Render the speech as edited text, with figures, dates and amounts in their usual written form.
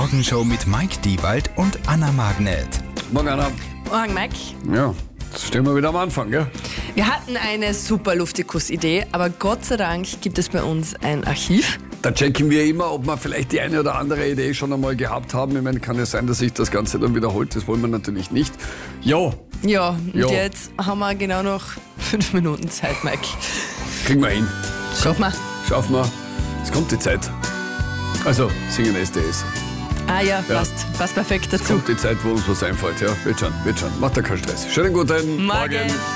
Morgenshow mit Mike Diewald und Anna Magnet. Morgen, Anna. Morgen, Mike. Ja, jetzt stehen wir wieder am Anfang, gell? Wir hatten eine super Luftikus-Idee, aber Gott sei Dank gibt es bei uns ein Archiv. Da checken wir immer, ob wir vielleicht die eine oder andere Idee schon einmal gehabt haben. Ich meine, kann ja sein, dass sich das Ganze dann wiederholt. Das wollen wir natürlich nicht. Ja, Ja, und Ja. jetzt haben wir genau noch 5 Minuten Zeit, Mike. kriegen wir hin. Schaffen wir. Schaffen wir. Es kommt die Zeit. Also, singen SDS. Ah ja, Ja. passt perfekt Es dazu. kommt die Zeit, wo uns was einfällt. Ja, wird schon. Macht da keinen Stress. Schönen guten Morgen.